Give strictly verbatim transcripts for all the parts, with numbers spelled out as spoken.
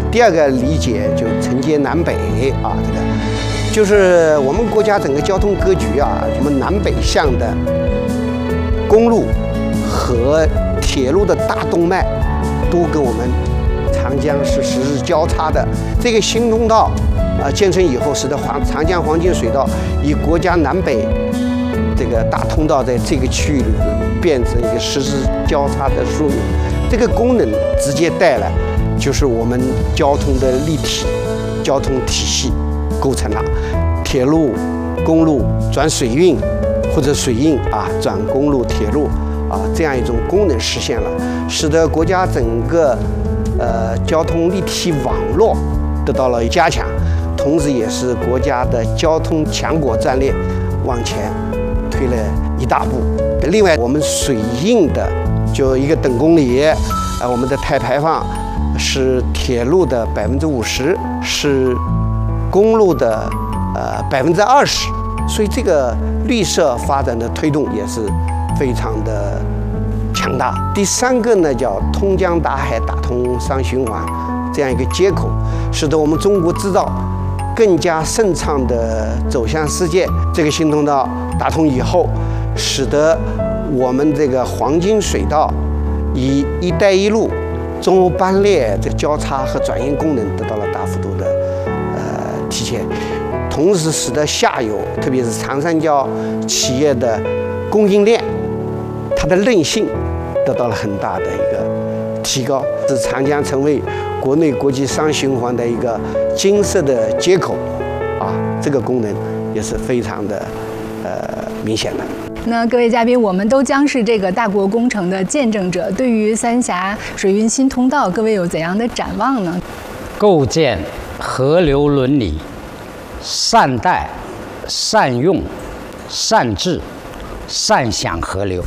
第二个理解就承接南北啊，这个就是我们国家整个交通格局啊，什么南北向的公路和铁路的大动脉，都跟我们长江是实时交叉的。这个新通道啊建成以后，使得黄长江黄金水道以国家南北这个大通道在这个区域里变成一个实时交叉的枢纽。这个功能直接带来就是我们交通的立体交通体系构成了铁路、公路转水运，或者水运啊转公路、铁路啊这样一种功能实现了，使得国家整个呃交通立体网络得到了加强，同时也是国家的交通强国战略往前推了一大步。另外，我们水运的就一个等公里，啊，我们的碳排放是铁路的百分之五十，是公路的呃百分之二十，所以这个绿色发展的推动也是非常的强大。第三个呢，叫通江达海、打通商循环这样一个接口，使得我们中国制造更加顺畅地走向世界。这个新通道打通以后，使得我们这个黄金水道以“一带一路”中欧班列这交叉和转运功能得到了大幅度的呃体现，同时使得下游，特别是长三角企业的供应链，它的韧性得到了很大的一个提高，使长江成为国内国际商循环的一个金色的接口，啊，这个功能也是非常的呃明显的。 那各位嘉宾，我们都将是这个大国工程的见证者。对于三峡水运新通道，各位有怎样的展望呢？ 构建河流伦理，善待、善用、善治、善享河流。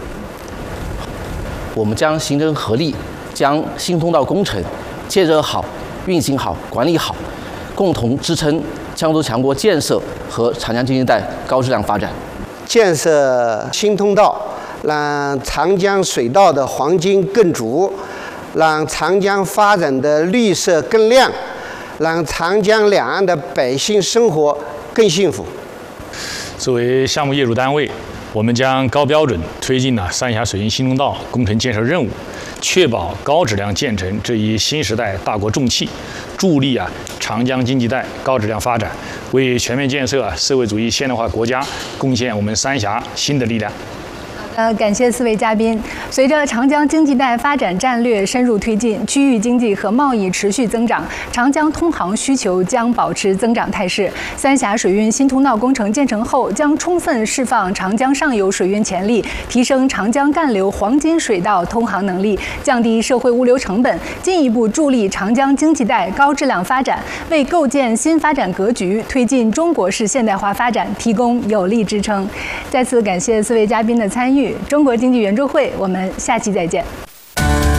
我们将形成合力，将新通道工程建设好、运行好、管理好，共同支撑江苏强国建设和长江经济带高质量发展。 建设新通道，让长江水道的黄金更足，让长江发展的绿色更亮，让长江两岸的百姓生活更幸福。 作为项目业主单位，我们将高标准推进了三峡水运新通道工程建设任务，确保高质量建成这一新时代大国重器，助力啊长江经济带高质量发展，为全面建设啊社会主义现代化国家贡献我们三峡新的力量。 呃，感谢四位嘉宾。随着长江经济带发展战略深入推进，区域经济和贸易持续增长，长江通航需求将保持增长态势。三峡水运新通道工程建成后，将充分释放长江上游水运潜力，提升长江干流黄金水道通航能力，降低社会物流成本，进一步助力长江经济带高质量发展，为构建新发展格局、推进中国式现代化发展提供有力支撑。再次感谢四位嘉宾的参与。中国经济圆桌会，我们下期再见。